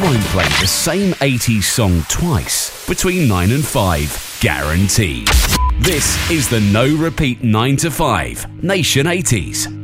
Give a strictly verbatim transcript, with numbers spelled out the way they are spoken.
won't play the same eighties song twice between nine and five, guaranteed. This is the No Repeat nine to five Nation eighties.